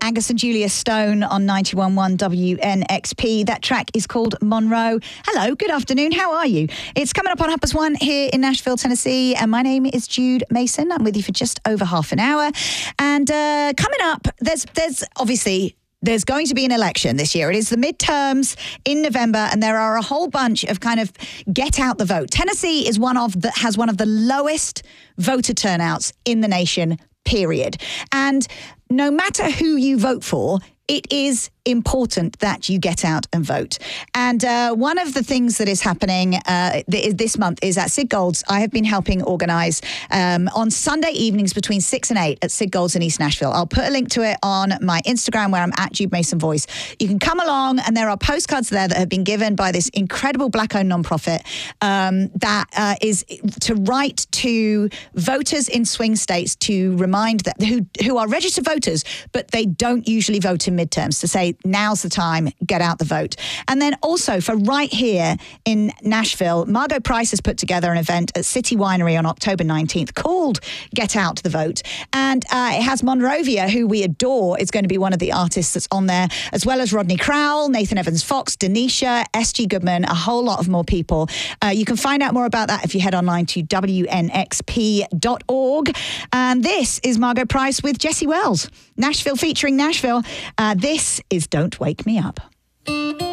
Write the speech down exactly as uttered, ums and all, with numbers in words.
Angus and Julia Stone on ninety-one point one W N X P. That track is called Monroe. Hello, good afternoon. How are you? It's coming up on Hoppers One here in Nashville, Tennessee. And my name is Jude Mason. I'm with you for just over half an hour. And uh, coming up, there's there's obviously... There's going to be an election this year. It is the midterms in November, and there are a whole bunch of kind of get out the vote. Tennessee is one of the, has one of the lowest voter turnouts in the nation, period. And no matter who you vote for, it is important that you get out and vote. And uh, one of the things that is happening uh, th- this month is at Sid Gold's. I have been helping organise um, on Sunday evenings between six and eight at Sid Gold's in East Nashville. I'll put a link to it on my Instagram where I'm at Jude Mason Voice. You can come along, and there are postcards there that have been given by this incredible Black-owned nonprofit um, that uh, is to write to voters in swing states to remind that who who are registered voters, but they don't usually vote in midterms, to say now's the time, get out the vote. And then also for right here in Nashville, Margo Price has put together an event at City Winery on October nineteenth called Get Out the Vote. And uh, it has Monrovia, who we adore, is going to be one of the artists that's on there, as well as Rodney Crowell, Nathan Evans Fox, Denisha, S G Goodman, a whole lot of more people. Uh, you can find out more about that if you head online to W N X P dot org. And this is Margo Price with Jesse Wells. Nashville featuring Nashville. Uh, this is Don't Wake Me Up.